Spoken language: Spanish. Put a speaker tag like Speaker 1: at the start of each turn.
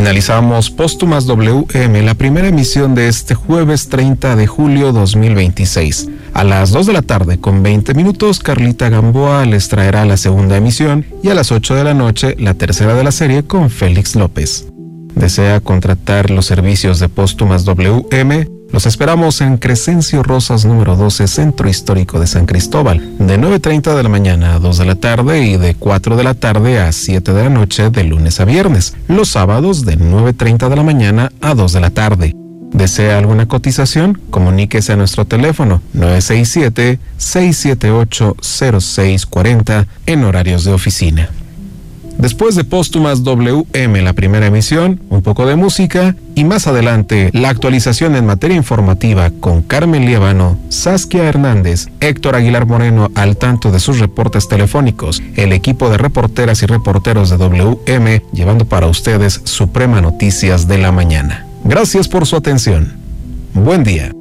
Speaker 1: Finalizamos Póstumas WM, la primera emisión de este jueves 30 de julio 2026. A las 2 de la tarde con 20 minutos, Carlita Gamboa les traerá la segunda emisión y a las 8 de la noche la tercera de la serie con Félix López. ¿Desea contratar los servicios de Póstumas WM? Los esperamos en Crescencio Rosas número 12, Centro Histórico de San Cristóbal, de 9:30 de la mañana a 2 de la tarde y de 4 de la tarde a 7 de la noche de lunes a viernes. Los sábados de 9:30 de la mañana a 2 de la tarde. ¿Desea alguna cotización? Comuníquese a nuestro teléfono 967-678-0640 en horarios de oficina. Después de Póstumas WM, la primera emisión, un poco de música y más adelante la actualización en materia informativa con Carmen Líbano, Saskia Hernández, Héctor Aguilar Moreno al tanto de sus reportes telefónicos, el equipo de reporteras y reporteros de WM llevando para ustedes Suprema Noticias de la Mañana. Gracias por su atención. Buen día.